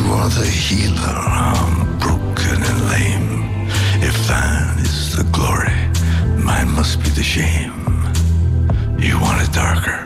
are the healer, I'm broken and lame. If thine is the glory, mine must be the shame. You want it darker,